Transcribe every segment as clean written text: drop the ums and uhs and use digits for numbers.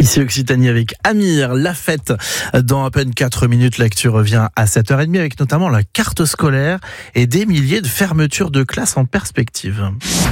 Ici Occitanie avec Amir, la fête dans à peine 4 minutes. L'actu revient à 7h30 avec notamment la carte scolaire et des milliers de fermetures de classes en perspective.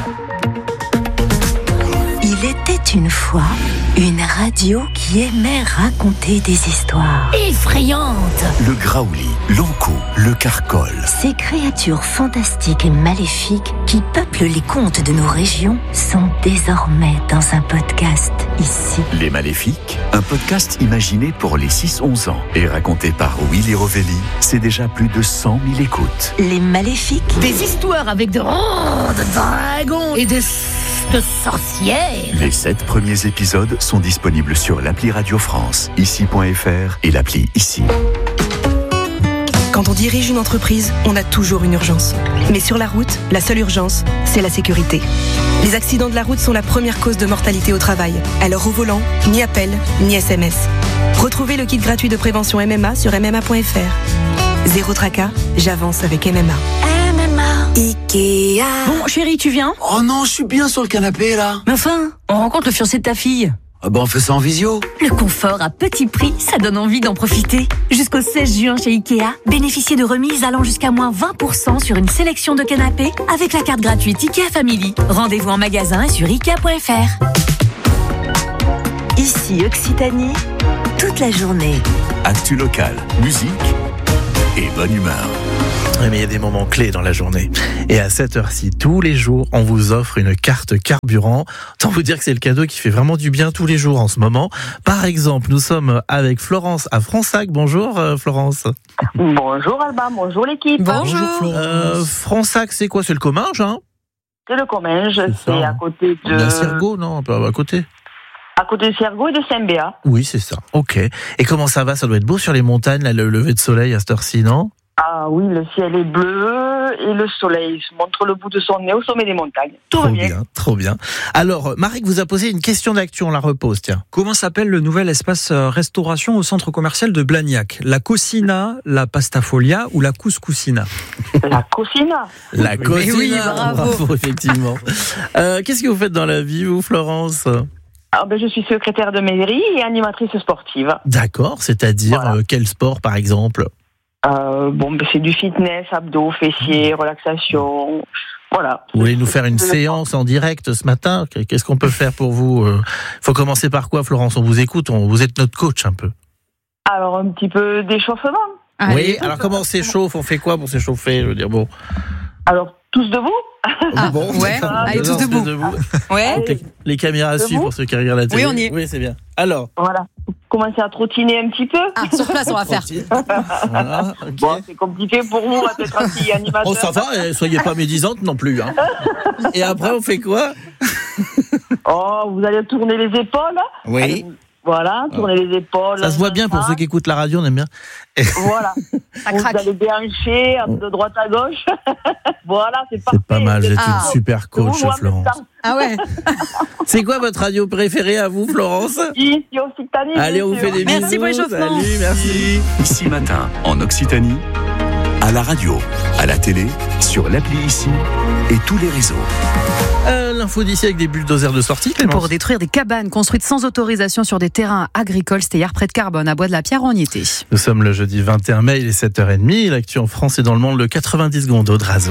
Il était une fois une radio qui aimait raconter des histoires effrayantes. Le graouli, l'ankou, le carcol. Ces créatures fantastiques et maléfiques qui peuplent les contes de nos régions sont désormais dans un podcast ici. Les Maléfiques, un podcast imaginé pour les 6-11 ans et raconté par Willy Rovelli. C'est déjà plus de 100 000 écoutes. Les Maléfiques. Des histoires avec de dragons et de sorcières. Les 7 premiers épisodes sont disponibles sur l'appli Radio France, ici.fr et l'appli Ici. Quand on dirige une entreprise, on a toujours une urgence. Mais sur la route, la seule urgence, c'est la sécurité. Les accidents de la route sont la première cause de mortalité au travail. Alors au volant, ni appel, ni SMS. Retrouvez le kit gratuit de prévention MMA sur MMA.fr. Zéro tracas, j'avance avec MMA. Ikea. Bon, chérie, tu viens ? Oh non, je suis bien sur le canapé là. Mais enfin, on rencontre le fiancé de ta fille. Ah bah on fait ça en visio. Le confort à petit prix, ça donne envie d'en profiter. Jusqu'au 16 juin chez Ikea, bénéficiez de remises allant jusqu'à moins 20% sur une sélection de canapés avec la carte gratuite Ikea Family. Rendez-vous en magasin et sur Ikea.fr. Ici Occitanie, toute la journée. Actu locale, musique et bonne humeur. Oui, mais il y a des moments clés dans la journée. Et à cette heure-ci, tous les jours, on vous offre une carte carburant. Autant vous dire que c'est le cadeau qui fait vraiment du bien tous les jours en ce moment. Par exemple, nous sommes avec Florence à Fronsac. Bonjour Florence. Bonjour Alba, bonjour l'équipe. Bonjour Florence. Fronsac, c'est quoi ? C'est le Comminges, hein ? C'est le Comminges, c'est à côté de... La Cirgo, non ? Un peu à côté. À côté de Cirgo et de Saint-Béat. Oui, c'est ça. Ok. Et comment ça va ? Ça doit être beau sur les montagnes, là, le lever de soleil à cette heure-ci, non ? Ah oui, le ciel est bleu et le soleil se montre le bout de son nez au sommet des montagnes. Tout va bien. Trop bien. Alors, Marek vous a posé une question d'actu, on la repose, tiens. Comment s'appelle le nouvel espace restauration au centre commercial de Blagnac ? La Cocina, la Pastafolia ou la Couscousina ? La Cocina. La Cocina, oui, bravo. effectivement. Qu'est-ce que vous faites dans la vie, vous, Florence ? Je suis secrétaire de mairie et animatrice sportive. D'accord, c'est-à-dire Voilà. quel sport, par exemple ? C'est du fitness, abdos, fessiers, relaxation, voilà. Vous voulez nous faire une séance en direct ce matin ? Qu'est-ce qu'on peut faire pour vous ? Faut commencer par quoi, Florence ? On vous écoute, vous êtes notre coach un peu. Alors, un petit peu d'échauffement. Oui, alors comment on s'échauffe ? On fait quoi pour s'échauffer ? Je veux dire, bon. Alors, tous debout ? Bon, ouais, allez, tous debout. Ouais. Donc, les caméras suivent pour ceux qui regardent la télé. Oui, on y est. Oui, c'est bien. Alors. Voilà. Vous commencez à trottiner un petit peu. Ah, sur place, on va faire. Voilà, ok. Bon, c'est compliqué pour vous, peut-être un petit animateur. Oh, ça va, soyez pas médisante non plus. Hein. Et après, on fait quoi ? Oh, vous allez tourner les épaules. Oui. Allez, voilà, tourner les épaules. Ça se voit bien pour ceux qui écoutent la radio, on aime bien. Voilà. Vous craque. allez déhancher de droite à gauche. Voilà, c'est parfait. C'est pas mal, vous êtes Ah. une super coach, Vous, en même Florence. temps. Ah ouais. C'est quoi votre radio préférée à vous, Florence ? Ici, Occitanie. Allez, on vous fait des bisous. Merci pour l'échauffement. Salut, merci. Ici matin, en Occitanie, à la radio, à la télé, sur l'appli Ici et tous les réseaux. L'info d'ici avec des bulldozers de sortie, Clémence. Pour détruire des cabanes construites sans autorisation sur des terrains agricoles. C'était hier près de Carbone, à Bois-de-la-Pierre, on y était. Nous sommes le jeudi 21 mai, il est 7h30. L'actu en France et dans le monde, le 90 secondes au Drazo.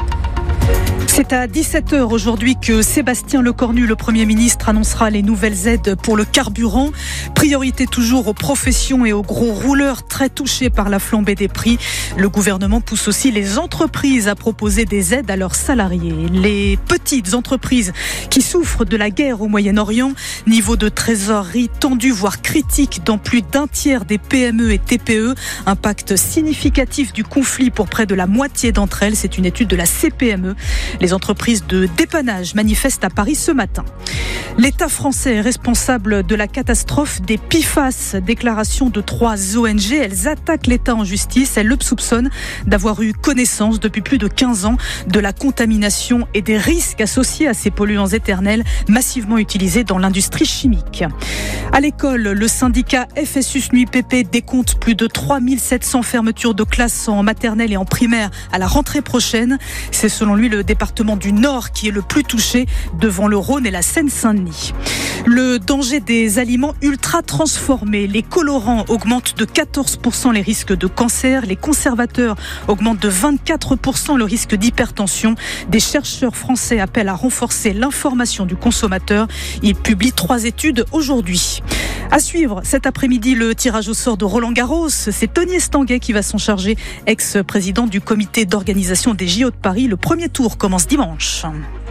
C'est à 17h aujourd'hui que Sébastien Lecornu, le Premier ministre, annoncera les nouvelles aides pour le carburant. Priorité toujours aux professions et aux gros rouleurs très touchés par la flambée des prix. Le gouvernement pousse aussi les entreprises à proposer des aides à leurs salariés. Les petites entreprises qui souffrent de la guerre au Moyen-Orient, niveau de trésorerie tendu voire critique dans plus d'un tiers des PME et TPE. Impact significatif du conflit pour près de la moitié d'entre elles. C'est une étude de la CPME. Les entreprises de dépannage manifestent à Paris ce matin. L'État français est responsable de la catastrophe des PFAS. Déclaration de 3 ONG. Elles attaquent l'État en justice. Elles le soupçonnent d'avoir eu connaissance depuis plus de 15 ans de la contamination et des risques associés à ces polluants éternels massivement utilisés dans l'industrie chimique. À l'école, le syndicat FSUS-NUIPP décompte plus de 3700 fermetures de classes en maternelle et en primaire à la rentrée prochaine. C'est selon lui le département département du Nord qui est le plus touché, devant le Rhône et la Seine-Saint-Denis. Le danger des aliments ultra transformés. Les colorants augmentent de 14% les risques de cancer. Les conservateurs augmentent de 24% le risque d'hypertension. Des chercheurs français appellent à renforcer l'information du consommateur. Ils publient 3 études aujourd'hui. À suivre cet après-midi le tirage au sort de Roland-Garros. C'est Tony Estanguet qui va s'en charger, ex-président du comité d'organisation des JO de Paris. Le premier tour commence dimanche.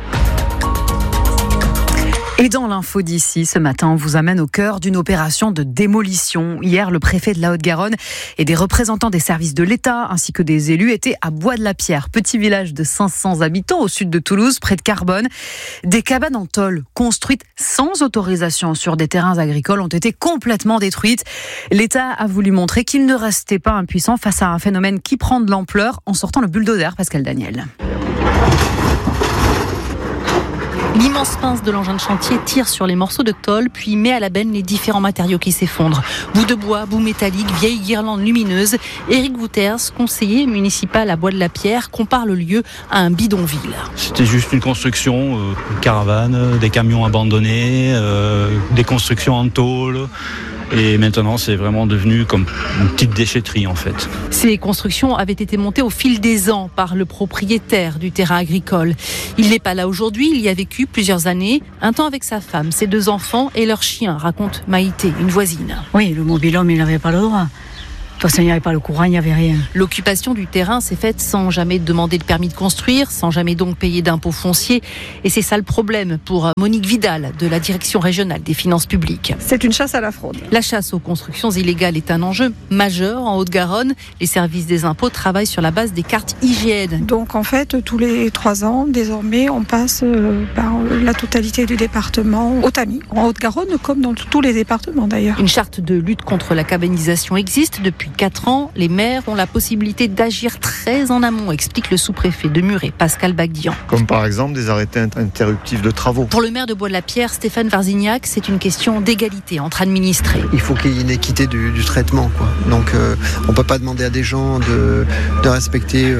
Et dans l'info d'ici, ce matin, on vous amène au cœur d'une opération de démolition. Hier, le préfet de la Haute-Garonne et des représentants des services de l'État ainsi que des élus étaient à Bois-de-la-Pierre, petit village de 500 habitants au sud de Toulouse, près de Carbone. Des cabanes en tôle construites sans autorisation sur des terrains agricoles ont été complètement détruites. L'État a voulu montrer qu'il ne restait pas impuissant face à un phénomène qui prend de l'ampleur en sortant le bulldozer, Pascal Daniel. L'immense pince de l'engin de chantier tire sur les morceaux de tôle, puis met à la benne les différents matériaux qui s'effondrent. Bouts de bois, bouts métalliques, vieilles guirlandes lumineuses. Éric Wouters, conseiller municipal à Bois-de-la-Pierre, compare le lieu à un bidonville. C'était juste une construction, une caravane, des camions abandonnés, des constructions en tôle. Et maintenant, c'est vraiment devenu comme une petite déchetterie, en fait. Ces constructions avaient été montées au fil des ans par le propriétaire du terrain agricole. Il n'est pas là aujourd'hui, il y a vécu plusieurs années, un temps avec sa femme, ses 2 enfants et leur chien, raconte Maïté, une voisine. Oui, le mobil-homme, il n'avait pas le droit. De toute façon, il n'y avait pas le courant, il n'y avait rien. L'occupation du terrain s'est faite sans jamais demander le permis de construire, sans jamais donc payer d'impôts fonciers. Et c'est ça le problème pour Monique Vidal, de la Direction régionale des finances publiques. C'est une chasse à la fraude. La chasse aux constructions illégales est un enjeu majeur en Haute-Garonne. Les services des impôts travaillent sur la base des cartes IGN. Donc en fait, tous les 3 ans, désormais, on passe par la totalité du département au tamis. En Haute-Garonne, comme dans tous les départements d'ailleurs. Une charte de lutte contre la cabanisation existe depuis 4 ans. Les maires ont la possibilité d'agir très en amont, explique le sous-préfet de Muret, Pascal Bagdian. Comme par exemple des arrêtés interruptifs de travaux. Pour le maire de Bois-de-la-Pierre, Stéphane Varzignac, c'est une question d'égalité entre administrés. Il faut qu'il y ait une équité du traitement, quoi. Donc on ne peut pas demander à des gens de respecter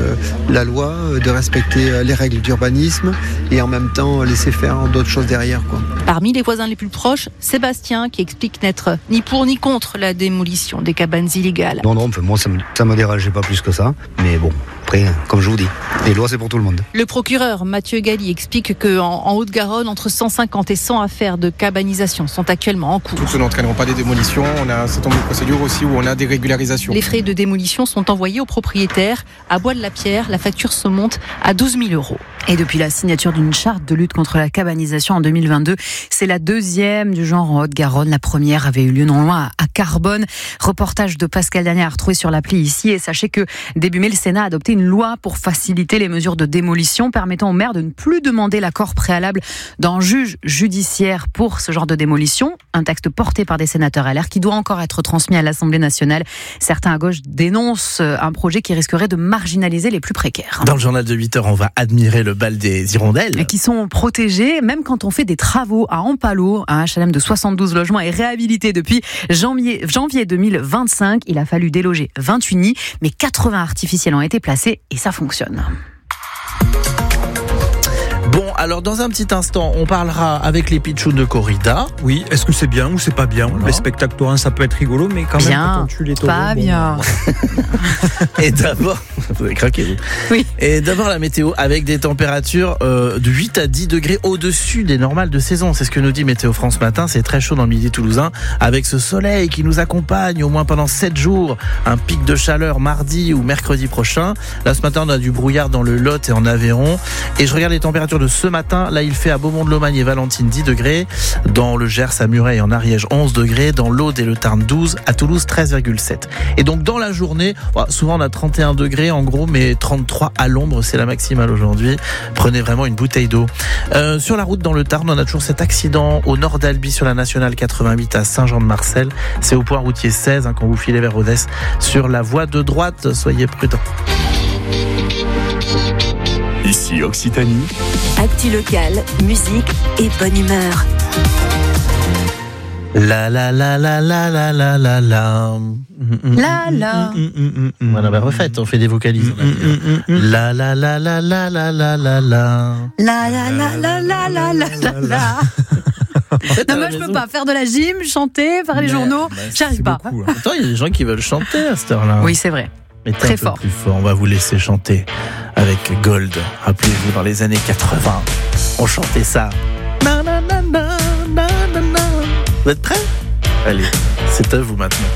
la loi, de respecter les règles d'urbanisme et en même temps laisser faire d'autres choses derrière, quoi. Parmi les voisins les plus proches, Sébastien, qui explique n'être ni pour ni contre la démolition des cabanes illégales. Non, moi ça me dérangeait pas plus que ça, mais bon, après, comme je vous dis, les lois c'est pour tout le monde. Le procureur Mathieu Galli explique qu'en Haute-Garonne, entre 150 et 100 affaires de cabanisation sont actuellement en cours. Nous n'entraînerons pas des démolitions, on a un certain nombre de procédures aussi où on a des régularisations. Les frais de démolition sont envoyés aux propriétaires. À Bois-de-la-Pierre, la facture se monte à 12 000 €. Et depuis la signature d'une charte de lutte contre la cabanisation en 2022, c'est la 2e du genre en Haute-Garonne. La première avait eu lieu non loin à Carbone. Reportage de Pascal Daniel à retrouver sur l'appli ici. Et sachez que début mai, le Sénat a adopté une loi pour faciliter les mesures de démolition, permettant aux maires de ne plus demander l'accord préalable d'un juge judiciaire pour ce genre de démolition. Un texte porté par des sénateurs LR qui doit encore être transmis à l'Assemblée nationale. Certains à gauche dénoncent un projet qui risquerait de marginaliser les plus précaires. Dans le journal de 8h, on va admirer le bal des hirondelles. Et qui sont protégés, même quand on fait des travaux à Ampalo. Un HLM de 72 logements est réhabilité depuis janvier 2025. Il a fallu déloger 28 nids, mais 80 artificiels ont été placés et ça fonctionne. Bon, alors dans un petit instant, on parlera avec les pitchouns de Corrida. Oui, est-ce que c'est bien ou c'est pas bien? Les spectacles taurins, ça peut être rigolo, mais quand même, quand on tue les taureaux... Pas bien. Et d'abord, vous avez craqué, vous. Oui. Et d'abord la météo avec des températures de 8 à 10 degrés au-dessus des normales de saison. C'est ce que nous dit Météo France matin. C'est très chaud dans le midi toulousain avec ce soleil qui nous accompagne au moins pendant 7 jours. Un pic de chaleur mardi ou mercredi prochain. Là, ce matin, on a du brouillard dans le Lot et en Aveyron. Et je regarde les températures de ce matin. Là, il fait à Beaumont-de-Lomagne et Valentine 10 degrés. Dans le Gers, à Muret et en Ariège 11 degrés. Dans l'Aude et le Tarn 12. À Toulouse 13,7. Et donc dans la journée, souvent on a 31 degrés en gros, mais 33 à l'ombre, c'est la maximale aujourd'hui. Prenez vraiment une bouteille d'eau. Sur la route dans le Tarn, on a toujours cet accident au nord d'Albi sur la nationale 88 à Saint-Jean-de-Marcel. C'est au point routier 16 quand vous filez vers Rodez sur la voie de droite. Soyez prudents. Ici Occitanie. Actu locale, musique et bonne humeur. La la la la la la la la la. La la. Voilà, bah refaites, on fait des vocalises. La la la la la la la la la. La la la la la la la la. Non, moi je peux pas faire de la gym, chanter, faire les journaux, j'arrive pas. Attends, il y a des gens qui veulent chanter à cette heure-là. Oui, c'est vrai. Mais très un peu fort. Plus fort. On va vous laisser chanter avec Gold. Rappelez-vous, dans les années 80, on chantait ça. Na, na, na, na, na, na, na. Vous êtes prêts ? Allez, c'est à vous maintenant.